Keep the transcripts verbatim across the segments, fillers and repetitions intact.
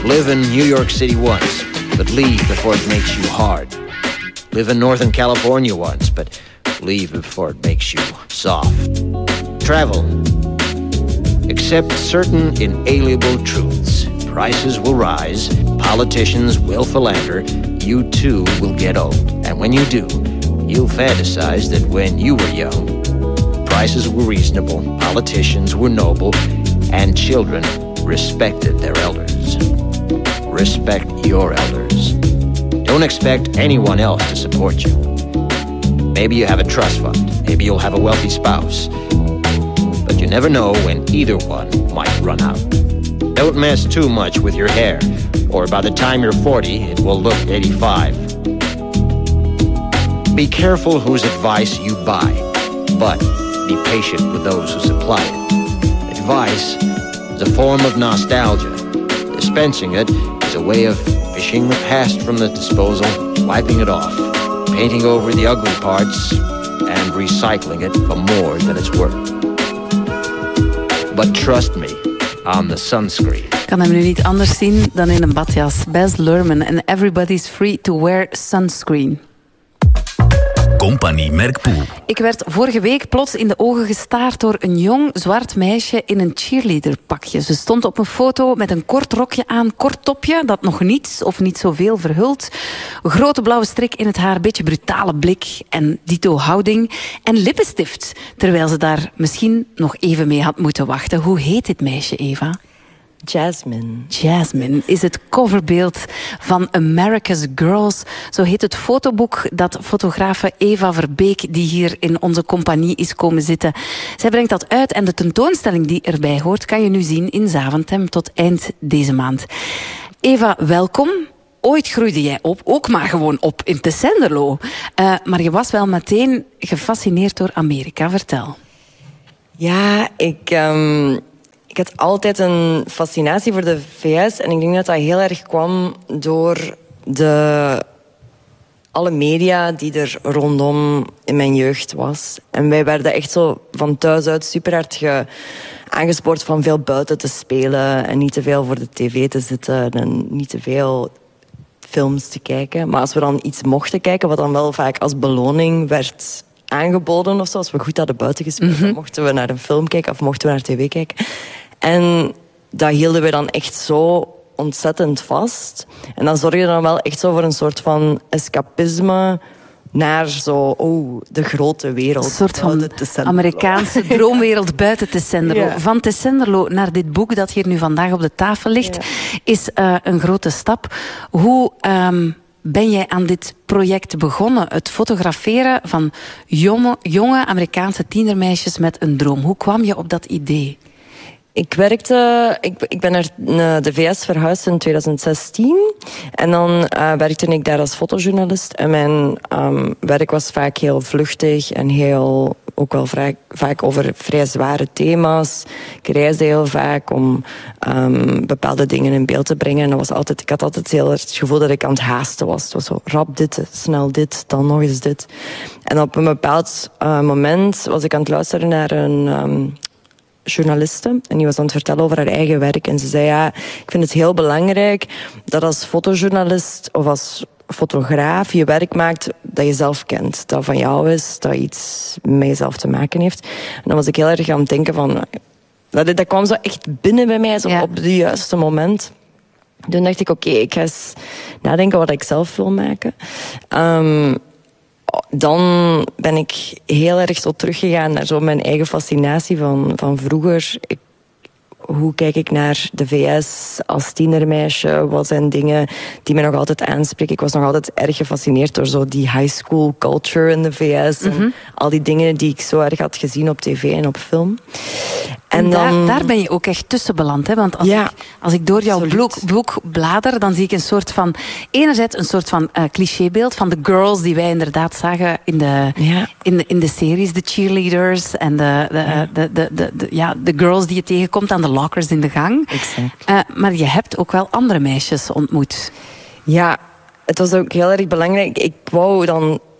Live in New York City once, but leave before it makes you hard. Live in Northern California once, but leave before it makes you soft. Travel. Accept certain inalienable truths. Prices will rise, politicians will philander, you too will get old. And when you do, you'll fantasize that when you were young, prices were reasonable, politicians were noble, and children respected their elders. Respect your elders. Don't expect anyone else to support you. Maybe you have a trust fund, maybe you'll have a wealthy spouse, but you never know when either one might run out. Don't mess too much with your hair, or by the time you're forty, it will look eighty-five. Be careful whose advice you buy, but be patient with those who supply it. Advice is a form of nostalgia. Dispensing it is a way of fishing the past from the disposal, wiping it off, painting over the ugly parts, and recycling it for more than it's worth. But trust me, on the sunscreen. Ik kan hem nu niet anders zien dan in een badjas. Baz Luhrmann en Everybody's Free to Wear Sunscreen. Compagnie Merkpoel. Ik werd vorige week plots in de ogen gestaard door een jong zwart meisje in een cheerleaderpakje. Ze stond op een foto met een kort rokje aan, kort topje dat nog niets of niet zoveel verhult. Grote blauwe strik in het haar, beetje brutale blik en dito houding en lippenstift. Terwijl ze daar misschien nog even mee had moeten wachten. Hoe heet dit meisje, Eva? Jasmine. Jasmine is het coverbeeld van America's Girls. Zo heet het fotoboek dat fotografe Eva Verbeek, die hier in onze compagnie is komen zitten. Zij brengt dat uit en de tentoonstelling die erbij hoort kan je nu zien in Zaventem tot eind deze maand. Eva, welkom. Ooit groeide jij op, ook maar gewoon op in Tessenderlo. Uh, maar je was wel meteen gefascineerd door Amerika. Vertel. Ja, ik... Um... Ik had altijd een fascinatie voor de V S. En ik denk dat dat heel erg kwam door de, alle media die er rondom in mijn jeugd was. En wij werden echt zo van thuis uit super hard ge, aangespoord van veel buiten te spelen. En niet te veel voor de tv te zitten. En niet te veel films te kijken. Maar als we dan iets mochten kijken, wat dan wel vaak als beloning werd aangeboden of zo. Als we goed hadden buiten gespeeld, mm-hmm. mochten we naar een film kijken of mochten we naar tv kijken. En dat hielden we dan echt zo ontzettend vast. En dat zorgde dan wel echt zo voor een soort van escapisme naar zo, oh, de grote wereld. Een soort van Amerikaanse droomwereld buiten Tessenderlo. Ja. Van Tessenderlo naar dit boek dat hier nu vandaag op de tafel ligt, ja. is uh, een grote stap. Hoe... Um, ben jij aan dit project begonnen? Het fotograferen van jonge, jonge Amerikaanse tienermeisjes met een droom. Hoe kwam je op dat idee? Ik werkte... Ik, ik ben naar de V S verhuisd in twintig zestien. En dan uh, werkte ik daar als fotojournalist. En mijn um, werk was vaak heel vluchtig en heel... ook wel vaak, vaak over vrij zware thema's. Ik reisde heel vaak om um, bepaalde dingen in beeld te brengen. En dat was altijd, ik had altijd heel erg het gevoel dat ik aan het haasten was. Het was zo rap dit, snel dit, dan nog eens dit. En op een bepaald uh, moment was ik aan het luisteren naar een... Um, journaliste. En die was aan het vertellen over haar eigen werk. En ze zei, ja, ik vind het heel belangrijk dat als fotojournalist of als fotograaf je werk maakt dat je zelf kent. Dat van jou is, dat iets met jezelf te maken heeft. En dan was ik heel erg aan het denken van... Dat, dat kwam zo echt binnen bij mij, zo ja. op het juiste moment. Toen dacht ik, oké, okay, ik ga eens nadenken wat ik zelf wil maken. Um, Dan ben ik heel erg zo teruggegaan naar zo mijn eigen fascinatie van, van vroeger. Ik, hoe kijk ik naar de V S als tienermeisje? Wat zijn dingen die me nog altijd aanspreken? Ik was nog altijd erg gefascineerd door zo die high school culture in de V S. Mm-hmm. En al die dingen die ik zo erg had gezien op tv en op film. En, en dan, daar, daar ben je ook echt tussen beland. Hè? Want als, ja, ik, als ik door jouw boek, boek blader, dan zie ik een soort van... Enerzijds een soort van uh, clichébeeld van de girls die wij inderdaad zagen in de, ja. in de, in de series. De cheerleaders en de, de, ja. de, de, de, de, ja, de girls die je tegenkomt aan de lockers in de gang. Exact. Uh, maar je hebt ook wel andere meisjes ontmoet. Ja, het was ook heel erg belangrijk. Ik wou dan...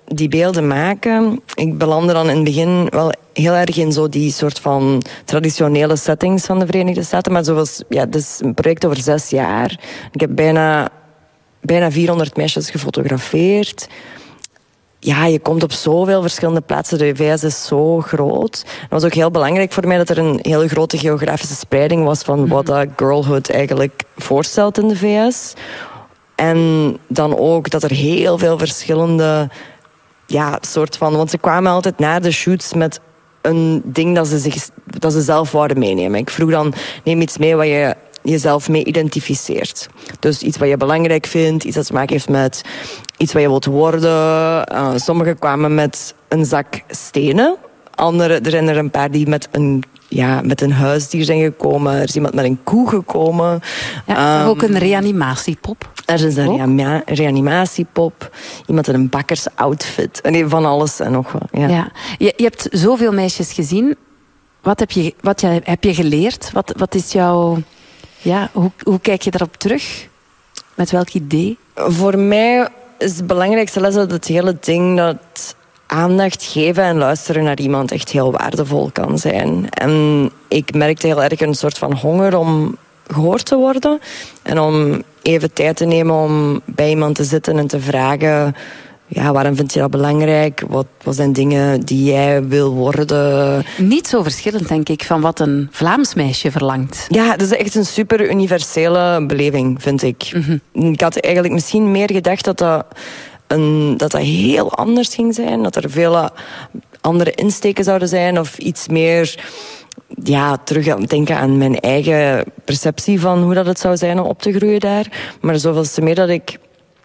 die beelden maken, ik belandde dan in het begin wel heel erg in zo die soort van traditionele settings van de Verenigde Staten. Maar zoals, ja, het is een project over zes jaar. Ik heb bijna, bijna vierhonderd meisjes gefotografeerd. Ja, je komt op zoveel verschillende plaatsen. De V S is zo groot. Het was ook heel belangrijk voor mij dat er een hele grote geografische spreiding was van wat dat girlhood eigenlijk voorstelt in de V S. En dan ook dat er heel veel verschillende, ja, soort van... Want ze kwamen altijd naar de shoots met een ding dat ze, zich, dat ze zelf wouden meenemen. Ik vroeg dan, neem iets mee wat je jezelf mee identificeert. Dus iets wat je belangrijk vindt, iets dat te maken heeft met iets wat je wilt worden. Uh, sommigen kwamen met een zak stenen. Anderen, er zijn er een paar die met een, ja, met een huisdier zijn gekomen. Er is iemand met een koe gekomen. Ja, um, ook een reanimatiepop. Er is een reanima- reanimatiepop. Iemand in een bakkersoutfit. Nee, van alles en nog wat. Ja. Ja. Je, je hebt zoveel meisjes gezien. Wat heb je, wat je, heb je geleerd? Wat, wat is jouw... Ja, hoe, hoe kijk je daarop terug? Met welk idee? Voor mij is het belangrijkste les dat het hele ding dat aandacht geven en luisteren naar iemand echt heel waardevol kan zijn. En ik merkte heel erg een soort van honger om gehoord te worden. En om even tijd te nemen om bij iemand te zitten en te vragen... Ja, waarom vind je dat belangrijk? Wat, wat zijn dingen die jij wil worden? Niet zo verschillend, denk ik, van wat een Vlaams meisje verlangt. Ja, dat is echt een super universele beleving, vind ik. Mm-hmm. Ik had eigenlijk misschien meer gedacht dat dat, een, dat dat heel anders ging zijn. Dat er veel andere insteken zouden zijn. Of iets meer... Ja, terug aan denken aan mijn eigen perceptie van hoe dat het zou zijn om op te groeien daar. Maar zoveel te meer dat ik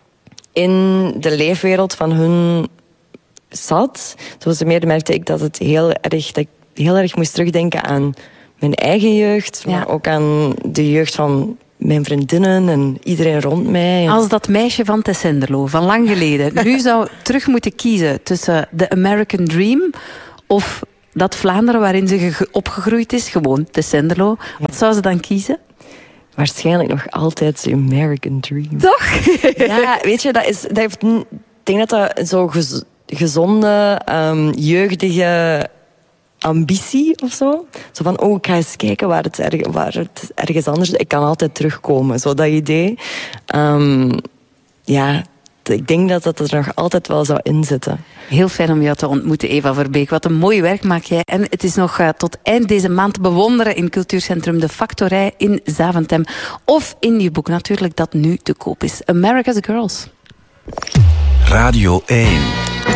in de leefwereld van hun zat, zoveel te meer merkte ik dat het heel erg, dat ik heel erg moest terugdenken aan mijn eigen jeugd, maar ja. ook aan de jeugd van mijn vriendinnen en iedereen rond mij. Als dat meisje van Tessenderlo, van lang geleden, nu zou terug moeten kiezen tussen de American Dream of dat Vlaanderen waarin ze opgegroeid is, gewoon Tessenderlo, wat zou ze dan kiezen? Waarschijnlijk nog altijd de American Dream. Toch? Ja, weet je, dat is, dat heeft, ik denk dat dat zo gez, gezonde, um, jeugdige ambitie of zo. Zo van, oh, ik ga eens kijken waar het, erg, waar het ergens anders is. Ik kan altijd terugkomen, zo dat idee. Um, ja, ik denk dat dat er nog altijd wel zou inzitten. Heel fijn om jou te ontmoeten, Eva Verbeek. Wat een mooi werk maak jij. En het is nog uh, tot eind deze maand te bewonderen in Cultuurcentrum De Factorij in Zaventem. Of in je boek natuurlijk, dat nu te koop is. America's Girls. Radio één.